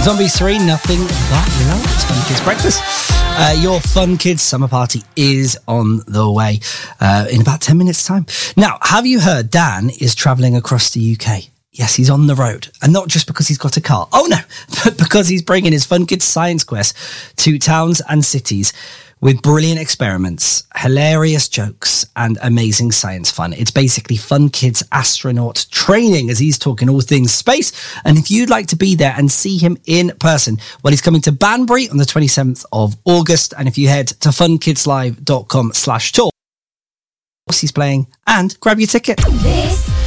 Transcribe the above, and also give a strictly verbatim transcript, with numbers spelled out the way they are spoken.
Zombies three, nothing but love. It's Fun Kids Breakfast. Uh, your Fun Kids Summer Party is on the way uh, in about ten minutes' time. Now, have you heard Dan is travelling across the U K? Yes, he's on the road. And not just because he's got a car. Oh, no. But because he's bringing his Fun Kids Science Quest to towns and cities with brilliant experiments, hilarious jokes, and amazing science fun. It's basically Fun Kids astronaut training as he's talking all things space. And if you'd like to be there and see him in person, well, he's coming to Banbury on the twenty-seventh of August. And if you head to funkidslive.com slash tour, he's playing, and grab your ticket. This